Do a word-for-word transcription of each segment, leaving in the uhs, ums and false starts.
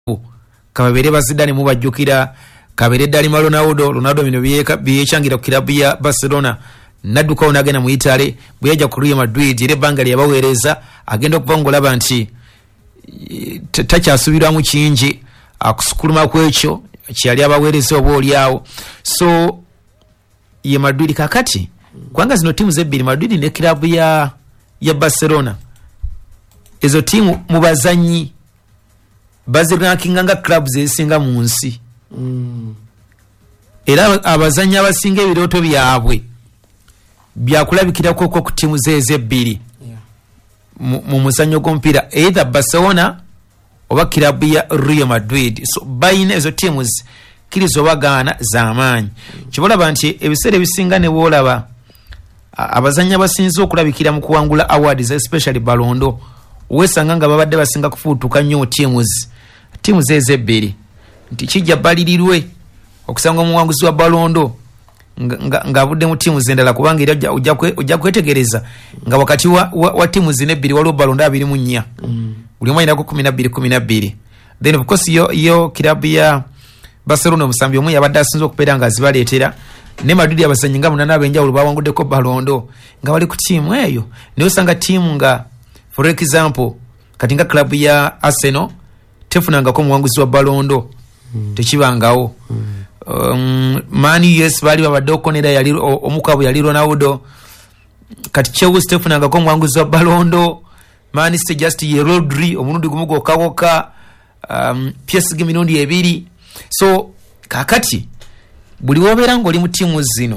kabere bazidani mubajjukira kabere dali Ronaldo Ronaldo bino biyeka biyechangira ku kilabu ya Barcelona nadduka onagena mu Italy bweyaja ku Real Madrid ere banga lyabaweereza agenda okuvangula banti takyasubira mu kinji akusukuluma kwekyo kyali abaweereza oboli yawo so ye Madrid kakati kwanga zino timu zebbiri Madrid ne kilabu ya ya Barcelona ezo timu mubazanyi bazirankinga nga clubs esinga mu nsi mm. era abazanyi abasinga ebiroto byabwe byakulabikira koko ku timu zeze bbiri yeah. mu muzanyo gw'omupiira either Barcelona oba kilabu ya Real Madrid so bayina ezo teams kirizo bagana z'amaanyi kibolaba nti ebiseera ebisinga ne boolaba abazanyi abasinze okulabikira mu kuwangula awards especially Ballon d'Or wesanga nga babadde basinga kufuutuka nnyo teams teams zeze bbiri nti kijja balirirwe okusanga omuwanguzi wa Ballon d'Or nga ngabudde mu teams endala kubanga era ojja ojja kwetegereza nga wakati wa, wa, wa teams zine bbiri waliwo Ballon d'Or abiri mu nnya mm. buli mwanya ko kumi na bbiri kumi na bbiri then of course yo yo kilabu ya Barcelona musambi omwe yabadde asinze okubeera nga zibaleetera ne Madrid abazanyi nga munana abenjawulo bawanguddeko Ballon d'Or nga bali ku team eyo ne usanga team nga for example kati nga club ya Arsenal tefunanga ko muwanguzi wa Ballon d'Or mm. tekibangawo mm. um, Man U yes bali babadde okonera yali omukabu yali Ronaldo kati Chelsea tefunanga ko muwanguzi wa Ballon d'Or Man City just ye Rodri omurundi gumugo kawoka um, P S G mirundi ebiri so kakati buli wobera ngoli mu timu zino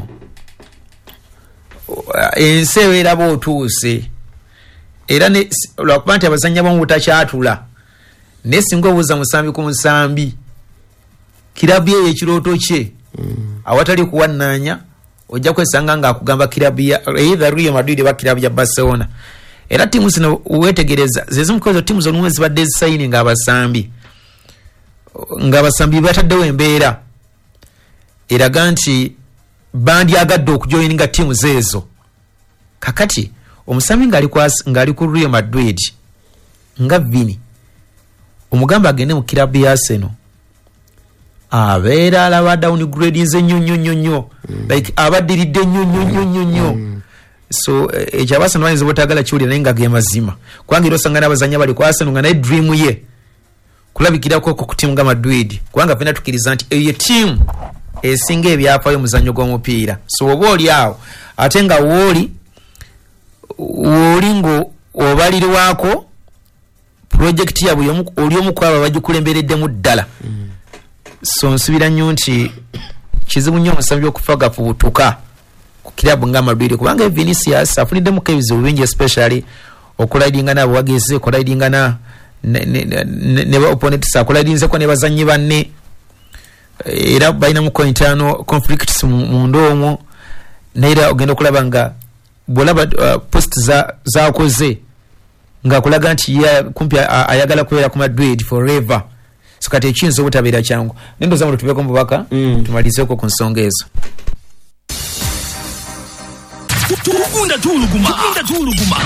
ensewe erabo otuuse era ne lwakubanta abazanya bomu butakyatula ne singo obuuza musambi ku musambi kilabu ye ekiroto kye mm. awatali kuwannanya ojja kwesanga nga akugamba kilabu ya either Real Madrid ba kilabu ya Barcelona era timu zino uwetegereza zezimu kwezo timu zonumwe zibadde zisayini nga abasambi nga abasambi bataddewo embeera eraga nti bandi agadde okujoyininga timu zezo kakati omusambi ngali kwasi ngali ku Real Madrid nga Vini omugamba agende mu kilabu ya Arsenal abeera alaba downgrade nze nnyo nnyo nnyo nnyo like abaddiridde nnyo nnyo nnyo nnyo nnyo so ekya Arsenal banze botagala kiwulira naye nga ge mazima kubanga ero sangana abazanya bali ku Arsenal nga naye dream ye kulabikira ko ku timu nga Madrid kubanga fena tukiriza nti eyo team esinga ebyafaayo muzanyo gw'omupiira so oba oli awo ate nga wooli wooli ngo obalirwako project yabwe oli omu kwaba bagikulembereddemu ddala mm. so nsubira nnyo nti kizibu nnyo omusambi okufaga fubutuka ku kilabu nga Madrid kubanga Vinicius afuniddemu kebizibu bingi especially okulaidinga nabo wageze okulaidinga na ne ne, ne, ne opponents akulaidinze ko ne bazanyi banne era baina mu kointano conflicts mu ndomo naira ogenda okulaba nga bolaba uh, post za za koze nga kulaga nti ya kumpi ayagala kubeera ku Madrid forever so kati ekinzo butabira kyangu nendo zamu tubeko mbaka mm. tumalizeko ku nsonga ezo tukunda tuluguma tukunda tuluguma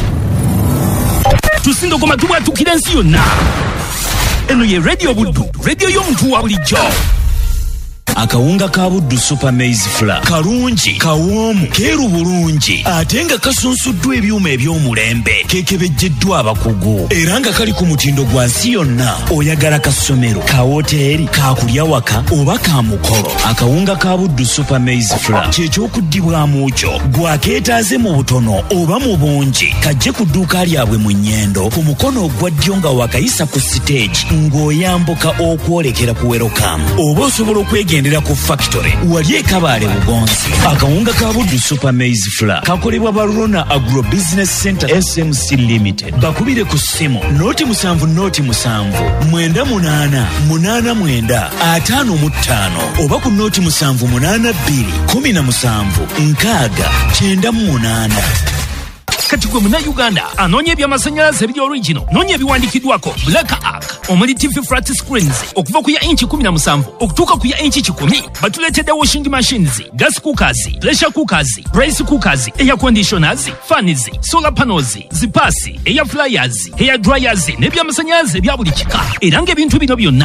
tusindo koma tuba tukirensi yonna eno ye radio buddu radio y'omuntu wa bulijjo akawunga ka Buddu Super Maize Flour karungi kawoomu keeru bulungi ate nga kasunsuddwa ebyuma eby'omulembe kekebejjeddwa abakugu era nga kali ku mutindo gwa nsi yonna oyagala ka ssomero ka woteeri ka kulya waka oba ka mukolo akawunga ka Buddu Super Maize Flour kyekyokuddibwamu kyo gwakeetaaze mu butono oba mu bungi kajje ku dduuka lyabwe mu nnyendo ku mukono ogwa ddyo nga wakayisa ku stage ng'oyambuka okwolekera ku welcome oba osobola okwegenda ku factory wali ekabaale bugonzi akawunga ka Buddu Super Maize Flour kakolebwa ba Rona Agro Business Center S M C Limited bakubire ku simu noti musanvu noti musanvu mwenda munana munana mwenda atano mu ttaano oba ku noti musanvu munana bbiri kumi na musanvu nkaaga kyenda mu munana kati gwe muna Uganda anoonya eby'amasannyalaze ebiri original noonya ebiwandikiddwako Black Ark omuli T V flat screens okuva ku ya inchi kumi na musanvu okutuuka ku ya inchi kikumi. Batuleetedde washing machines, gas cookers, pressure cookers, rice cookers, air conditioners, fans, solar panels, zipasi, air fryers, hair dryers n'ebyamasanyalaze ebya buli kika. Era ng'ebintu bino byonna